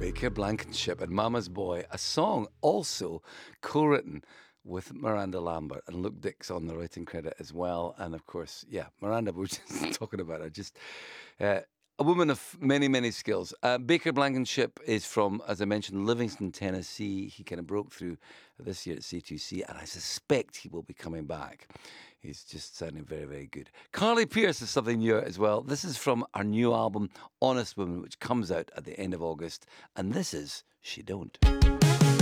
Baker Blankenship and Mama's Boy, a song also co-written with Miranda Lambert and Luke Dix on the writing credit as well. And of course, yeah, Miranda, we were just talking about her, just a woman of many, many skills. Baker Blankenship is from, as I mentioned, Livingston, Tennessee. He kind of broke through this year at C2C, and I suspect he will be coming back. He's just sounding very, very good. Carly Pearce is something new as well. This is from our new album, Honest Woman, which comes out at the end of August. And this is She Don't.